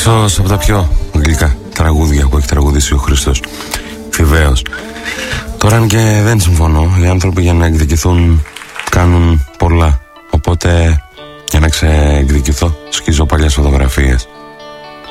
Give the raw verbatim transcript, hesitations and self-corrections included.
Ίσως από τα πιο γλυκά τραγούδια που έχει τραγουδήσει ο Χριστός Φιβαίος. Τώρα, αν και δεν συμφωνώ, οι άνθρωποι για να εκδικηθούν κάνουν πολλά. Οπότε για να ξεεκδικηθώ σκίζω παλιές φωτογραφίες.